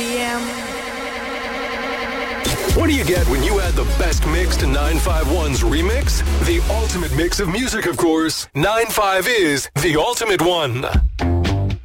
p.m. What do you get when you add the best mix to 951's remix? The ultimate mix of music, of course. 95 is the ultimate one.